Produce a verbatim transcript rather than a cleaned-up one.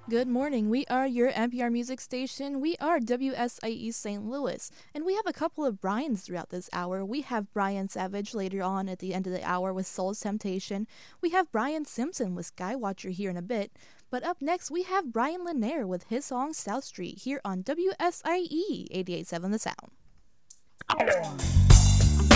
Good morning. We are your N P R music station. We are W S I E Saint Louis. And we have a couple of Brians throughout this hour. We have Brian Savage later on at the end of the hour with Soul's Temptation. We have Brian Simpson with Skywatcher here in a bit. But up next, we have Brian Lanier with his song South Street here on W S I E eighty-eight point seven The Sound.